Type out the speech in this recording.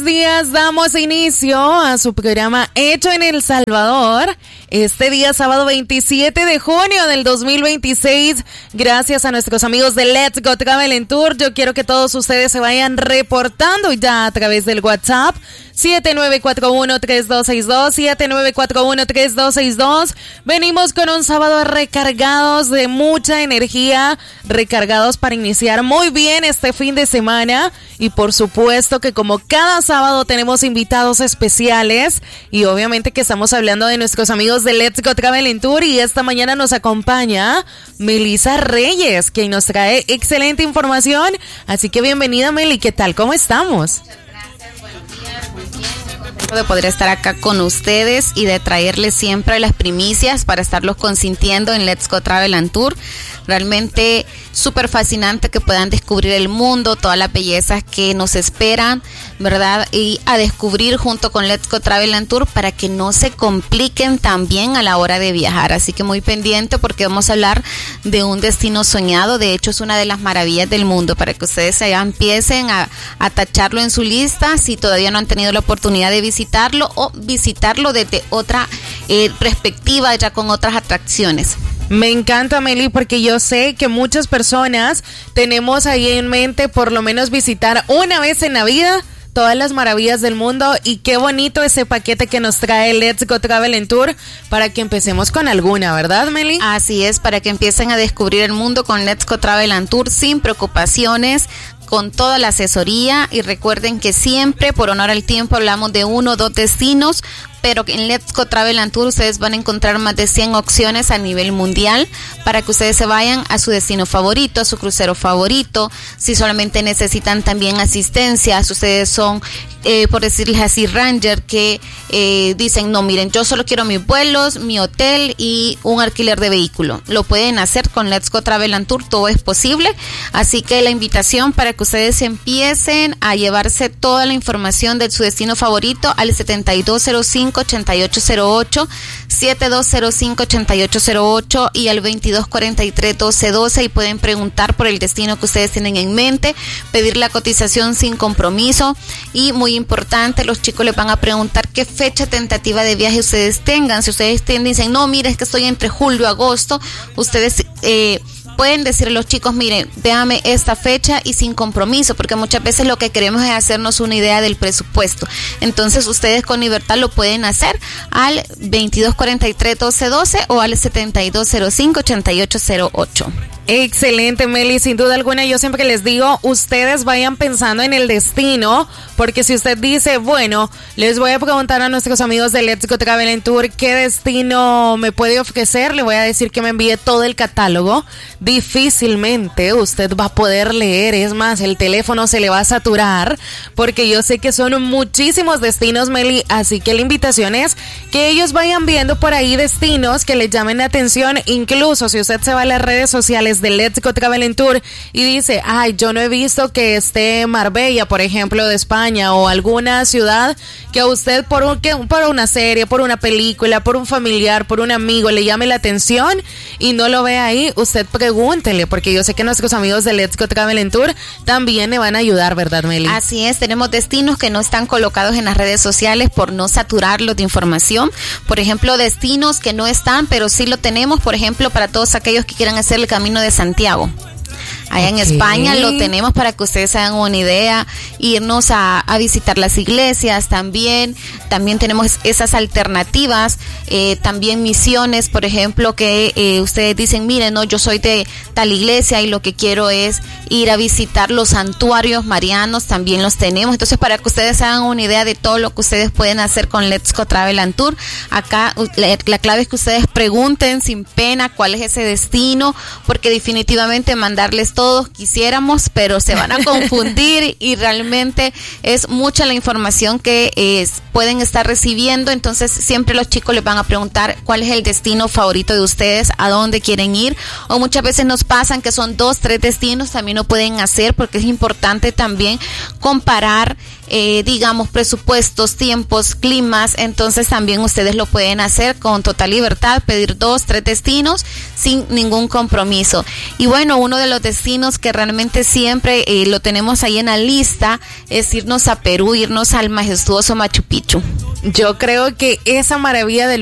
Días damos inicio a su programa Hecho en El Salvador. Este día sábado 27 de junio del 2026, gracias a nuestros amigos de Let's Go Travel and Tour. Yo quiero que todos ustedes se vayan reportando ya a través del WhatsApp 7941-3262, 7941-3262. Venimos con un sábado recargados de mucha energía, recargados para iniciar muy bien este fin de semana. Y por supuesto que como cada sábado tenemos invitados especiales y obviamente que estamos hablando de nuestros amigos de Let's Go Travel and Tour, y esta mañana nos acompaña Melissa Reyes, quien nos trae excelente información. Así que bienvenida, Meli, ¿qué tal? ¿Cómo estamos? De poder estar acá con ustedes y de traerles siempre las primicias para estarlos consintiendo en Let's Go Travel and Tour. Realmente súper fascinante que puedan descubrir el mundo, todas las bellezas que nos esperan, ¿verdad? Y a descubrir junto con Let's Go Travel and Tour para que no se compliquen también a la hora de viajar. Así que muy pendiente porque vamos a hablar de un destino soñado. De hecho, es una de las maravillas del mundo para que ustedes ya empiecen a tacharlo en su lista si todavía no han tenido la oportunidad de visitarlo o visitarlo desde otra perspectiva, ya con otras atracciones. Me encanta, Meli, porque yo sé que muchas personas tenemos ahí en mente por lo menos visitar una vez en la vida todas las maravillas del mundo, y qué bonito ese paquete que nos trae Let's Go Travel and Tour para que empecemos con alguna, ¿verdad, Meli? Así es, para que empiecen a descubrir el mundo con Let's Go Travel and Tour sin preocupaciones, con toda la asesoría. Y recuerden que siempre, por honor al tiempo, hablamos de 1 o 2 destinos, pero en Let's Go Travel and Tour ustedes van a encontrar más de 100 opciones a nivel mundial para que ustedes se vayan a su destino favorito, a su crucero favorito. Si solamente necesitan también asistencia, si ustedes son, por decirles así, ranger, que dicen, no, miren, yo solo quiero mis vuelos, mi hotel y un alquiler de vehículo. Lo pueden hacer con Let's Go Travel and Tour, todo es posible. Así que la invitación para que ustedes empiecen a llevarse toda la información de su destino favorito al 7205-8808, 7205-8808 y al 2243-1212, y pueden preguntar por el destino que ustedes tienen en mente, pedir la cotización sin compromiso. Y muy importante, los chicos les van a preguntar qué fecha tentativa de viaje ustedes tengan. Si ustedes dicen, no, mira, es que estoy entre julio y agosto, ustedes pueden decirle a los chicos, miren, déjame esta fecha y sin compromiso, porque muchas veces lo que queremos es hacernos una idea del presupuesto. Entonces ustedes con libertad lo pueden hacer al 2243-1212 o al 7205-8808. Excelente, Meli, sin duda alguna. Yo siempre les digo, ustedes vayan pensando en el destino, porque si usted dice, bueno, les voy a preguntar a nuestros amigos de Let's Go Travel and Tour qué destino me puede ofrecer, le voy a decir que me envíe todo el catálogo, difícilmente usted va a poder leer. Es más, el teléfono se le va a saturar, porque yo sé que son muchísimos destinos, Meli. Así que la invitación es que ellos vayan viendo por ahí destinos que les llamen la atención. Incluso si usted se va a las redes sociales de Let's Go Travel and Tour y dice, ay, yo no he visto que esté Marbella, por ejemplo, de España, o alguna ciudad que a usted por una serie, por una película, por un familiar, por un amigo le llame la atención y no lo ve ahí, usted pregúntele, porque yo sé que nuestros amigos de Let's Go Travel and Tour también le van a ayudar, ¿verdad, Meli? Así es, tenemos destinos que no están colocados en las redes sociales por no saturarlos de información. Por ejemplo, destinos que no están, pero sí lo tenemos, por ejemplo, para todos aquellos que quieran hacer el Camino de Santiago. Allá en España lo tenemos para que ustedes hagan una idea, irnos a visitar las iglesias también tenemos esas alternativas, también misiones, por ejemplo, que ustedes dicen, miren, no, yo soy de tal iglesia y lo que quiero es ir a visitar los santuarios marianos, también los tenemos. Entonces, para que ustedes hagan una idea de todo lo que ustedes pueden hacer con Let's Go Travel and Tour, acá la clave es que ustedes pregunten sin pena cuál es ese destino, porque definitivamente mandarles todos quisiéramos, pero se van a confundir y realmente es mucha la información que pueden estar recibiendo. Entonces siempre los chicos les van a preguntar cuál es el destino favorito de ustedes, a dónde quieren ir, o muchas veces nos pasan que son 2, 3 destinos, también lo pueden hacer, porque es importante también comparar digamos, presupuestos, tiempos, climas. Entonces también ustedes lo pueden hacer con total libertad, pedir 2, 3 destinos sin ningún compromiso. Y bueno, uno de los destinos que realmente siempre lo tenemos ahí en la lista es irnos a Perú, irnos al majestuoso Machu Picchu. Yo creo que esa maravilla del